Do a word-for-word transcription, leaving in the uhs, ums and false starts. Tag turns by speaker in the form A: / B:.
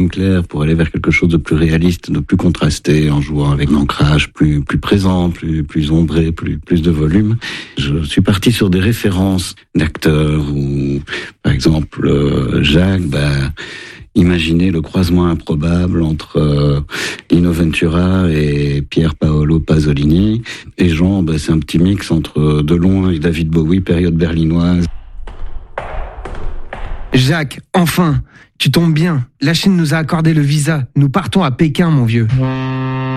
A: clair pour aller vers quelque chose de plus réaliste, de plus contrasté, en jouant avec un ancrage plus plus présent, plus plus ombré, plus plus de volume. Je suis parti sur des références d'acteurs ou, par exemple, euh, Jacques, ben, imaginez le croisement improbable entre euh, Lino Ventura et Pier Paolo Pasolini. Et Jean, ben, c'est un petit mix entre Delon et David Bowie, période berlinoise.
B: Jacques, enfin, tu tombes bien. La Chine nous a accordé le visa. Nous partons à Pékin, mon vieux.